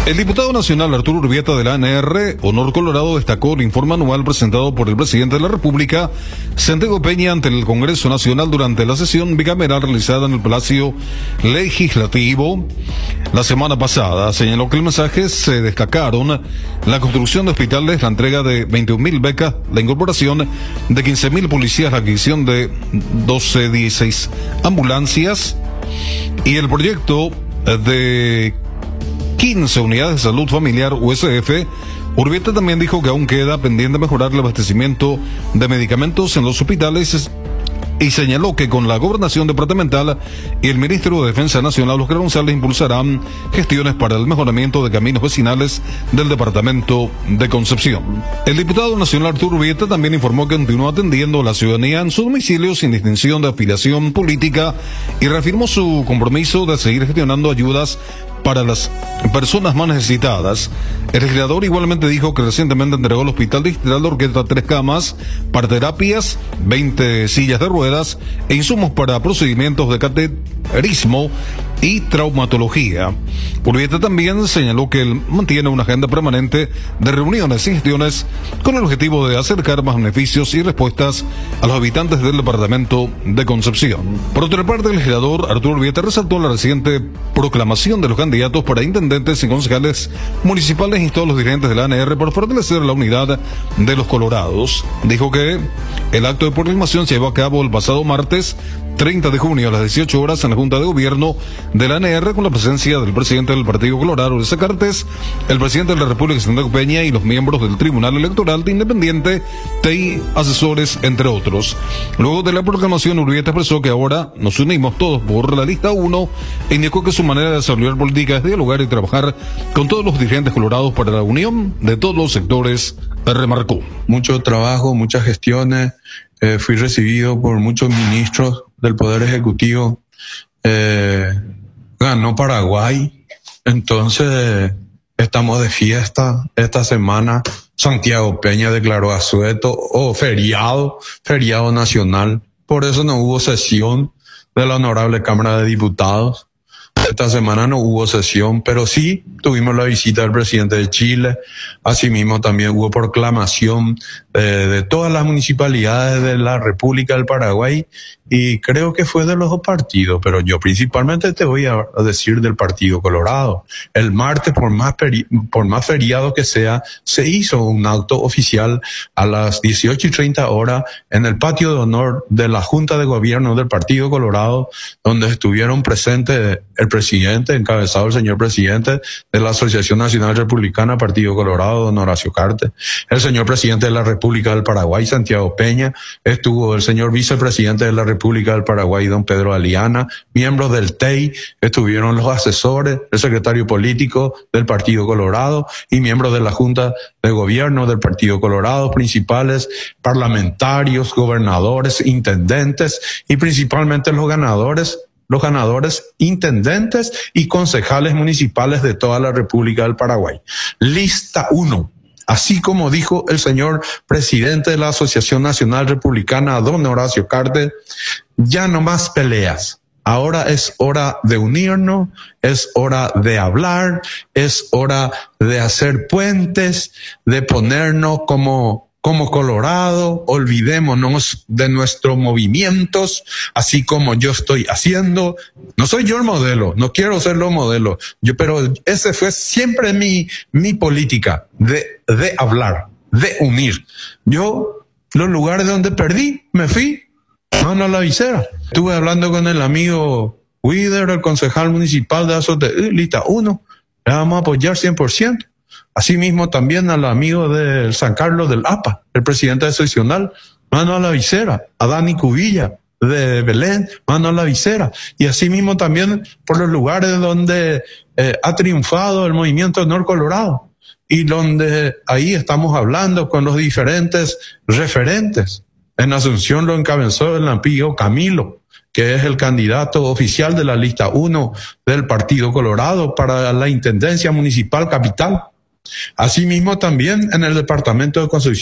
El diputado nacional Arturo Urbieta de la ANR, Honor Colorado, destacó el informe anual presentado por el presidente de la República, Santiago Peña, ante el Congreso Nacional durante la sesión bicameral realizada en el Palacio Legislativo la semana pasada. Señaló que el mensaje se destacaron la construcción de hospitales, la entrega de 21.000 becas, la incorporación de 15.000 policías, la adquisición de 16 ambulancias y el proyecto de 15 unidades de salud familiar USF. Urbieta también dijo que aún queda pendiente mejorar el abastecimiento de medicamentos en los hospitales y señaló que con la gobernación departamental y el ministro de Defensa Nacional, Oscar González, impulsarán gestiones para el mejoramiento de caminos vecinales del departamento de Concepción. El diputado nacional Arturo Urbieta también informó que continúa atendiendo a la ciudadanía en su domicilio sin distinción de afiliación política y reafirmó su compromiso de seguir gestionando ayudas para las personas más necesitadas. El legislador igualmente dijo que recientemente entregó al Hospital Distrital de Orquesta 3 camas para terapias, 20 sillas de ruedas e insumos para procedimientos de cateterismo y traumatología. Urbieta también señaló que él mantiene una agenda permanente de reuniones y gestiones con el objetivo de acercar más beneficios y respuestas a los habitantes del departamento de Concepción. Por otra parte, el legislador Arturo Urbieta resaltó la reciente proclamación de los candidatos para intendentes y concejales municipales e instó a los dirigentes de la ANR por fortalecer la unidad de los colorados. Dijo que el acto de proclamación se llevó a cabo el pasado martes 30 de junio a las 18 horas en la Junta de Gobierno de la ANR con la presencia del presidente del Partido Colorado, Ulises Cartes, el presidente de la República, Santiago Peña, y los miembros del Tribunal Electoral de Independiente, TI, asesores, entre otros. Luego de la proclamación, Urbieta expresó que ahora nos unimos todos por la lista 1 e indicó que su manera de desarrollar política es dialogar y trabajar con todos los dirigentes colorados para la unión de todos los sectores, remarcó. Mucho trabajo, muchas gestiones. Fui recibido por muchos ministros del Poder Ejecutivo. Ganó Paraguay, entonces estamos de fiesta. Esta semana Santiago Peña declaró asueto feriado nacional. Por eso no hubo sesión de la Honorable Cámara de Diputados. Esta semana no hubo sesión, pero sí tuvimos la visita del presidente de Chile. Asimismo también hubo proclamación de todas las municipalidades de la República del Paraguay, y creo que fue de los dos partidos, pero yo principalmente te voy a decir del Partido Colorado. El martes, por más feriado que sea, se hizo un acto oficial a las 18:30 horas en el patio de honor de la Junta de Gobierno del Partido Colorado, donde estuvieron presentes el presidente, encabezado el señor presidente de la Asociación Nacional Republicana Partido Colorado, don Horacio Cartes, el señor presidente de la República del Paraguay, Santiago Peña, estuvo el señor vicepresidente de la República del Paraguay, don Pedro Aliana, miembros del TEI, estuvieron los asesores, el secretario político del Partido Colorado y miembros de la Junta de Gobierno del Partido Colorado, principales parlamentarios, gobernadores, intendentes y principalmente los ganadores, intendentes y concejales municipales de toda la República del Paraguay. Lista 1. Así como dijo el señor presidente de la Asociación Nacional Republicana, don Horacio Cartes, ya no más peleas. Ahora es hora de unirnos, es hora de hablar, es hora de hacer puentes, de ponernos como Colorado, olvidémonos de nuestros movimientos, así como yo estoy haciendo. No soy yo el modelo, no quiero ser los modelos, pero ese fue siempre mi política, de hablar, de unir. Yo, los lugares donde perdí, me fui, mano a la visera. Estuve hablando con el amigo Wider, el concejal municipal de Azote, lista 1, le vamos a apoyar 100%. Asimismo también al amigo de San Carlos del APA, el presidente seccional, mano a la visera, a Dani Cubilla de Belén, mano a la visera, y asimismo también por los lugares donde ha triunfado el movimiento Honor Colorado, y donde ahí estamos hablando con los diferentes referentes. En Asunción lo encabezó el amigo Camilo, que es el candidato oficial de la lista 1 del Partido Colorado para la Intendencia Municipal Capital. Asimismo también en el departamento de Concepción